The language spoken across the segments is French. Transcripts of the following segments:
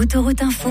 Autoroute Info.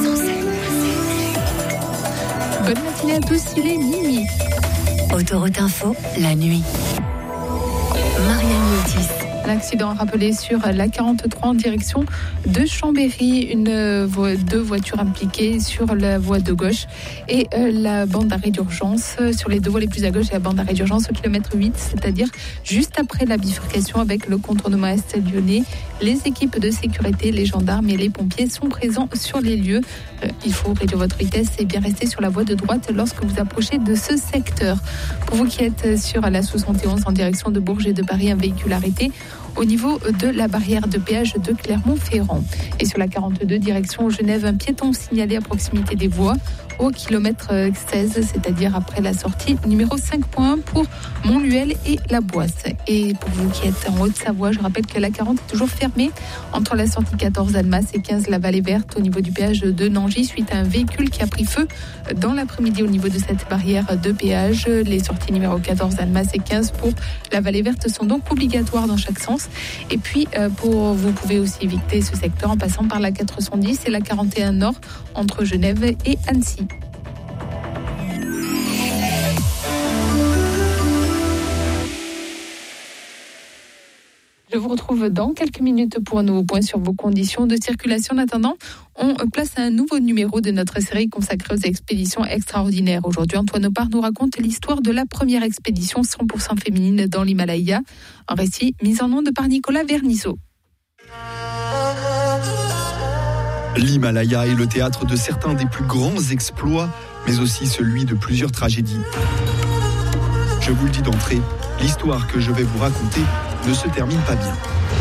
Bonne matinée à tous, il est minuit. Autoroute Info, la nuit. Marianne Otis. L'accident rappelé sur la 43 en direction de Chambéry. Deux voitures impliquées sur la voie de gauche et la bande d'arrêt d'urgence. Sur les deux voies les plus à gauche, et la bande d'arrêt d'urgence au kilomètre 8, c'est-à-dire juste après la bifurcation avec le contournement est lyonnais. Les équipes de sécurité, les gendarmes et les pompiers sont présents sur les lieux. Il faut réduire votre vitesse et bien rester sur la voie de droite lorsque vous approchez de ce secteur. Pour vous qui êtes sur la 71 en direction de Bourges et de Paris, un véhicule arrêté au niveau de la barrière de péage de Clermont-Ferrand. Et sur la 42, direction Genève, un piéton signalé à proximité des voies au kilomètre 16, c'est-à-dire après la sortie numéro 5.1 pour Montluel et La Boisse. Et pour vous qui êtes en Haute-Savoie, je rappelle que la 40 est toujours fermée entre la sortie 14 Annemasse et 15 la Vallée Verte au niveau du péage de Nangy suite à un véhicule qui a pris feu dans l'après-midi au niveau de cette barrière de péage. Les sorties numéro 14 Annemasse et 15 pour la Vallée Verte sont donc obligatoires dans chaque sens. Et puis, vous pouvez aussi éviter ce secteur en passant par la 410 et la 41 Nord entre Genève et Annecy. Je vous retrouve dans quelques minutes pour un nouveau point sur vos conditions de circulation. En attendant, on place un nouveau numéro de notre série consacrée aux expéditions extraordinaires. Aujourd'hui, Antoine Opar nous raconte l'histoire de la première expédition 100% féminine dans l'Himalaya. Un récit mis en onde par Nicolas Vernisseau. L'Himalaya est le théâtre de certains des plus grands exploits, mais aussi celui de plusieurs tragédies. Je vous le dis d'entrée, l'histoire que je vais vous raconter ne se termine pas bien.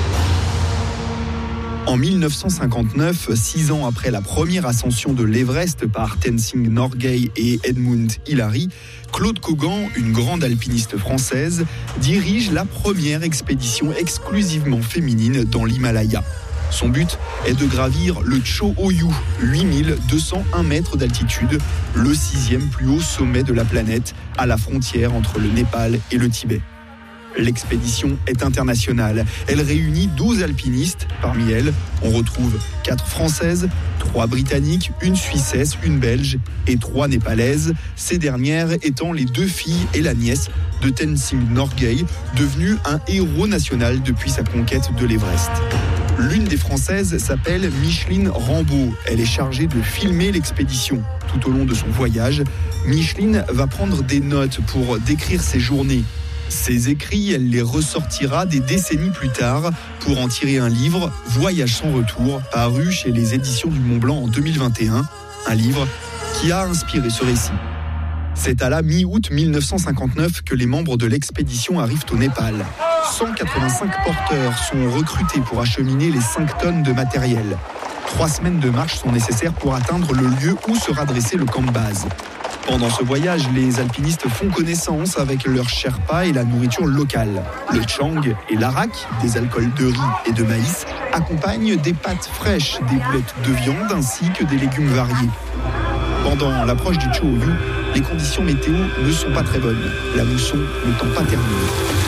En 1959, 6 ans après la première ascension de l'Everest par Tenzing Norgay et Edmund Hillary, Claude Cogan, une grande alpiniste française, dirige la première expédition exclusivement féminine dans l'Himalaya. Son but est de gravir le Cho Oyu, 8201 mètres d'altitude, le 6e plus haut sommet de la planète, à la frontière entre le Népal et le Tibet. L'expédition est internationale. Elle réunit 12 alpinistes. Parmi elles, on retrouve 4 Françaises, 3 Britanniques, une Suissesse, une Belge et 3 Népalaises. Ces dernières étant les 2 filles et la nièce de Tenzing Norgay, devenu un héros national depuis sa conquête de l'Everest. L'une des Françaises s'appelle Micheline Rambaud. Elle est chargée de filmer l'expédition. Tout au long de son voyage, Micheline va prendre des notes pour décrire ses journées. Ces écrits, elle les ressortira des décennies plus tard pour en tirer un livre, Voyage sans retour, paru chez les éditions du Mont Blanc en 2021. Un livre qui a inspiré ce récit. C'est à la mi-août 1959 que les membres de l'expédition arrivent au Népal. 185 porteurs sont recrutés pour acheminer les 5 tonnes de matériel. 3 semaines de marche sont nécessaires pour atteindre le lieu où sera dressé le camp de base. Pendant ce voyage, les alpinistes font connaissance avec leurs sherpas et la nourriture locale. Le chang et l'arak, des alcools de riz et de maïs, accompagnent des pâtes fraîches, des boulettes de viande ainsi que des légumes variés. Pendant l'approche du Cho Oyu, les conditions météo ne sont pas très bonnes, la mousson n'étant pas terminée.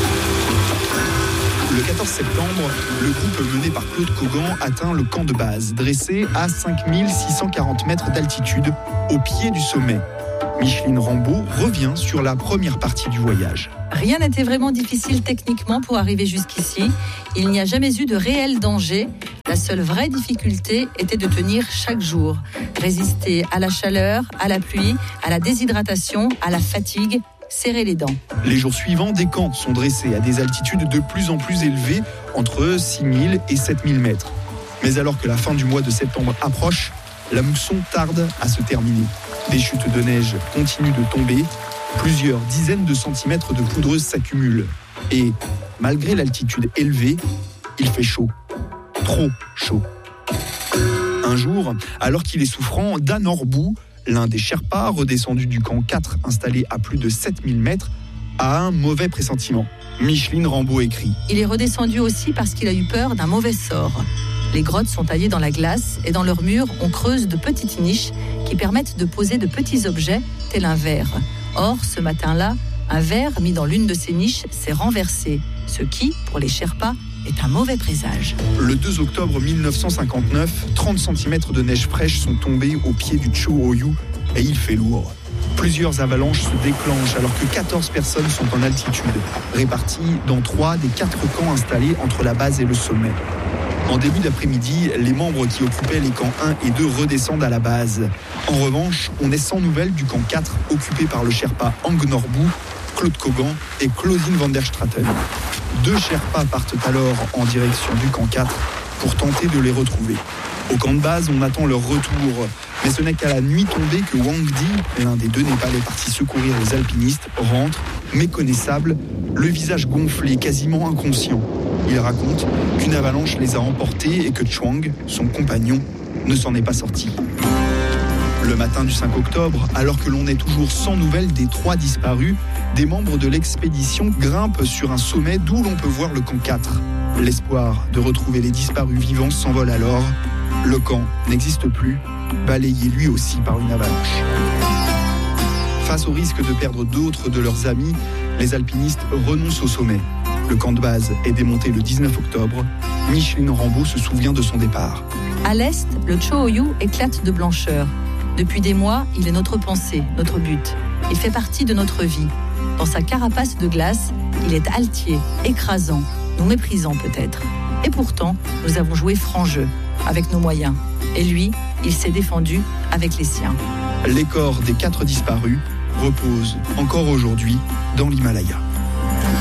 Le 14 septembre, le groupe mené par Claude Cogan atteint le camp de base, dressé à 5640 mètres d'altitude, au pied du sommet. Micheline Rambaud revient sur la première partie du voyage. Rien n'était vraiment difficile techniquement pour arriver jusqu'ici. Il n'y a jamais eu de réel danger. La seule vraie difficulté était de tenir chaque jour. Résister à la chaleur, à la pluie, à la déshydratation, à la fatigue, serrer les dents. Les jours suivants, des camps sont dressés à des altitudes de plus en plus élevées, entre 6000 et 7000 mètres. Mais alors que la fin du mois de septembre approche, la mousson tarde à se terminer. Des chutes de neige continuent de tomber, plusieurs dizaines de centimètres de poudreuse s'accumulent. Et malgré l'altitude élevée, il fait chaud. Trop chaud. Un jour, alors qu'il est souffrant, Dan Orbou, l'un des Sherpas redescendus du camp 4 installé à plus de 7000 mètres, a un mauvais pressentiment. Micheline Rambaud écrit « Il est redescendu aussi parce qu'il a eu peur d'un mauvais sort. Les grottes sont taillées dans la glace et dans leurs murs, on creuse de petites niches qui permettent de poser de petits objets, tel un verre. Or, ce matin-là, un verre mis dans l'une de ces niches s'est renversé, ce qui, pour les Sherpas, est un mauvais présage. Le 2 octobre 1959, 30 cm de neige fraîche sont tombés au pied du Cho-Oyu et il fait lourd. Plusieurs avalanches se déclenchent alors que 14 personnes sont en altitude, réparties dans 3 des 4 camps installés entre la base et le sommet. En début d'après-midi, les membres qui occupaient les camps 1 et 2 redescendent à la base. En revanche, on est sans nouvelles du camp 4 occupé par le Sherpa Ang Norbu, Claude Kogan et Claudine van der Straten. 2 Sherpas partent alors en direction du camp 4 pour tenter de les retrouver. Au camp de base, on attend leur retour. Mais ce n'est qu'à la nuit tombée que Wang Di, l'un des 2 Népalais partis secourir les alpinistes, rentre, méconnaissable, le visage gonflé, quasiment inconscient. Il raconte qu'une avalanche les a emportés et que Chuang, son compagnon, ne s'en est pas sorti. Le matin du 5 octobre, alors que l'on est toujours sans nouvelles des 3 disparus, des membres de l'expédition grimpent sur un sommet d'où l'on peut voir le camp 4. L'espoir de retrouver les disparus vivants s'envole alors. Le camp n'existe plus, balayé lui aussi par une avalanche. Face au risque de perdre d'autres de leurs amis, les alpinistes renoncent au sommet. Le camp de base est démonté le 19 octobre. Micheline Rambaud se souvient de son départ. À l'est, le Cho-Oyu éclate de blancheur. Depuis des mois, il est notre pensée, notre but. Il fait partie de notre vie. Dans sa carapace de glace, il est altier, écrasant, nous méprisant peut-être. Et pourtant, nous avons joué franc jeu, avec nos moyens. Et lui, il s'est défendu avec les siens. Les corps des 4 disparus reposent encore aujourd'hui dans l'Himalaya.